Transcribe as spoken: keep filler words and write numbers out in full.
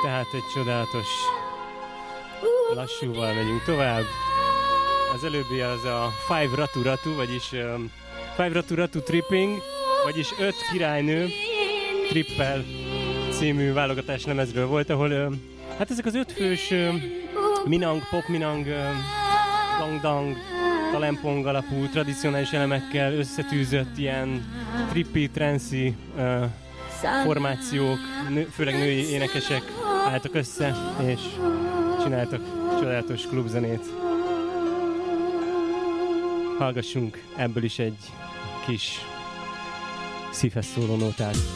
Tehát egy csodálatos lassúval megyünk tovább. Az előbbi az a Five Ratu Ratu, vagyis um, Five Ratu Ratu Tripping, vagyis öt királynő trippel című válogatás lemezről volt, ahol um, hát ezek az ötfős um, minang, pop minang, um, dang-dang, talempong alapú, tradicionális elemekkel összetűzött ilyen trippi, trancy uh, formációk, nő, főleg női énekesek álltak össze, és csináltak csodálatos klubzenét. Hallgassunk ebből is egy kis szívhez szóló nótát.